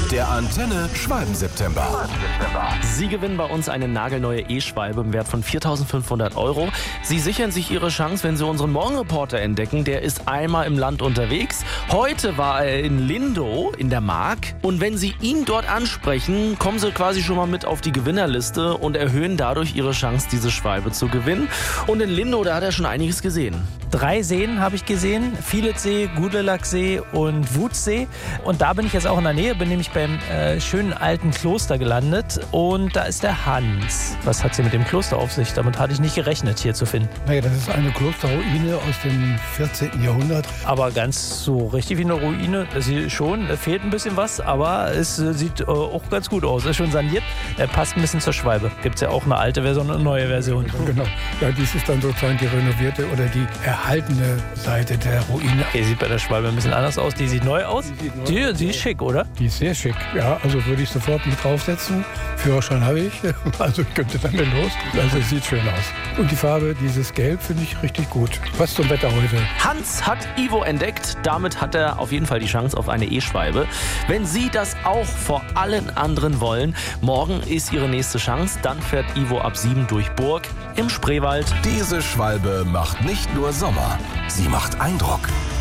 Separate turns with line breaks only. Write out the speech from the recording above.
Der Antenne Schwalben-September.
Sie gewinnen bei uns eine nagelneue E-Schwalbe im Wert von 4.500 €. Sie sichern sich Ihre Chance, wenn Sie unseren Morgenreporter entdecken. Der ist einmal im Land unterwegs. Heute war er in Lindow in der Mark. Und wenn Sie ihn dort ansprechen, kommen Sie quasi schon mal mit auf die Gewinnerliste und erhöhen dadurch Ihre Chance, diese Schwalbe zu gewinnen. Und in Lindow, da hat er schon einiges gesehen.
3 Seen habe ich gesehen, Fieletsee, Gudelachsee und Wutssee. Und da bin ich jetzt auch in der Nähe, bin nämlich beim schönen alten Kloster gelandet. Und da ist der Hans. Was hat sie mit dem Kloster auf sich? Damit hatte ich nicht gerechnet, hier zu finden.
Naja, das ist eine Klosterruine aus dem 14. Jahrhundert.
Aber ganz so richtig wie eine Ruine, schon, fehlt ein bisschen was, aber es sieht auch ganz gut aus. Ist schon saniert, passt ein bisschen zur Schwalbe. Gibt es ja auch eine alte Version und eine neue Version.
Genau, ja, dies ist dann sozusagen die renovierte oder die erhaltene Seite der Ruine.
Die sieht bei der Schwalbe ein bisschen anders aus. Die sieht neu aus. Die ist schick, oder?
Die ist sehr schick, ja, also würde ich sofort mit draufsetzen. Führerschein habe ich, also ich könnte dann los. Also es sieht schön aus. Und die Farbe, dieses Gelb, finde ich richtig gut. Passt zum Wetter heute.
Hans hat Ivo entdeckt. Damit hat er auf jeden Fall die Chance auf eine E-Schwalbe. Wenn Sie das auch vor allen anderen wollen, morgen ist Ihre nächste Chance. Dann fährt Ivo ab 7 durch Burg im Spreewald.
Diese Schwalbe macht nicht nur Sommer, sie macht Eindruck.